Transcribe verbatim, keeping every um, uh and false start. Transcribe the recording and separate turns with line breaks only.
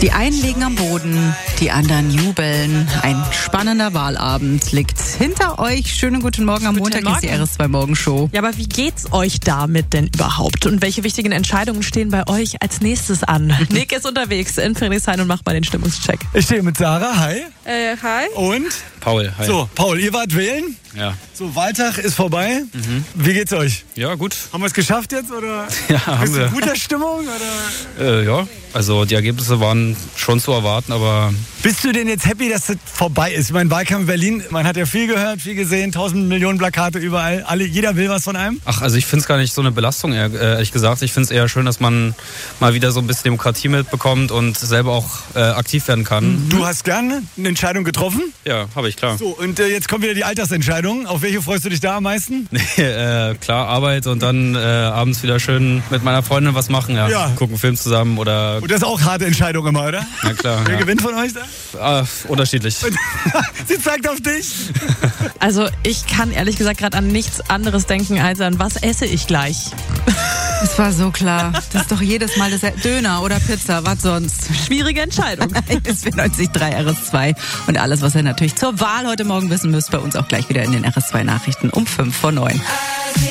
Die einen liegen am Boden, die anderen jubeln. Ein spannender Wahlabend liegt hinter euch. Schönen guten Morgen. Am
Guten
Montag
Morgen.
ist die R S zwei Morgenshow.
Ja, aber wie geht's euch damit denn überhaupt? Und welche wichtigen Entscheidungen stehen bei euch als nächstes an? Nick ist unterwegs in Friedrichshain und macht mal den Stimmungscheck.
Ich stehe mit Sarah, hi.
Äh, hi.
Und?
Paul, hi.
So, Paul, ihr wart wählen?
Ja.
So, Wahltag ist vorbei. Mhm. Wie geht's euch?
Ja, gut.
Haben wir es geschafft jetzt, oder?
Ja, haben
Bist du
wir.
in guter Stimmung, oder?
Äh, ja, also die Ergebnisse waren schon zu erwarten, aber
Bist du denn jetzt happy, dass das vorbei ist? Ich meine, Wahlkampf in Berlin, man hat ja viel gehört, viel gesehen, tausend Millionen Plakate überall. Alle, jeder will was von einem.
ach, also ich finde es gar nicht so eine Belastung, eher- äh, ehrlich gesagt. Ich finde es eher schön, dass man mal wieder so ein bisschen Demokratie mitbekommt und selber auch äh, aktiv werden kann.
Du hast gern eine Entscheidung getroffen.
Ja, habe ich, klar.
So, und äh, jetzt kommt wieder die Altersentscheidung. Auf welche freust du dich da am meisten?
Nee, äh, klar, Arbeit und dann äh, abends wieder schön mit meiner Freundin was machen. Ja.
Ja.
Gucken einen Film zusammen oder,
Und das ist auch harte Entscheidung immer, oder?
na klar.
Wer
Ja.
gewinnt von euch da?
Ah, unterschiedlich.
Sie zeigt auf dich.
Also ich kann ehrlich gesagt gerade an nichts anderes denken, als an was esse ich gleich.
Es war so klar. Das ist doch jedes Mal das Döner oder Pizza, was sonst?
Schwierige Entscheidung.
Es wird neunzig Komma drei R S zwei. Und alles, was ihr natürlich zur Wahl heute Morgen wissen müsst, bei uns auch gleich wieder in den R S zwei Nachrichten um fünf vor neun.